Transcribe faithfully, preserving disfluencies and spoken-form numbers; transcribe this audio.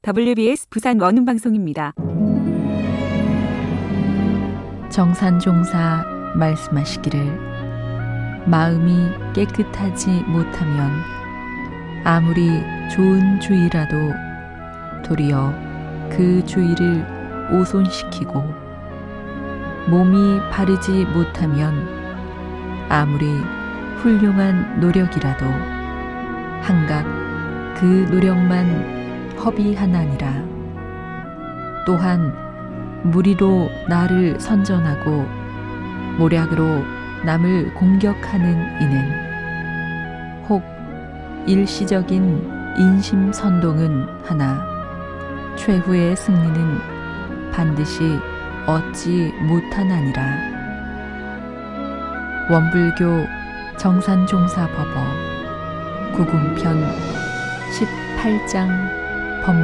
더블유비에스 부산 원음방송입니다. 정산종사 말씀하시기를 마음이 깨끗하지 못하면 아무리 좋은 주의라도 도리어 그 주의를 오손시키고 몸이 바르지 못하면 아무리 훌륭한 노력이라도 한각 그 노력만 허비하나니라. 또한 무리로 나를 선전하고 모략으로 남을 공격하는 이는 혹 일시적인 인심선동은 하나 최후의 승리는 반드시 얻지 못하나니라. 원불교 정산종사법어 구궁편 십팔 장